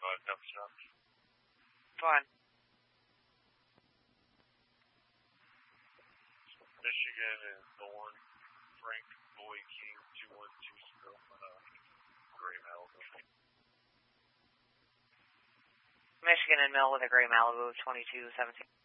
Fine. Michigan and Thorn, Frank, Boy, King, 212, Gray Malibu. Michigan and Mill with a Gray Malibu of 2217.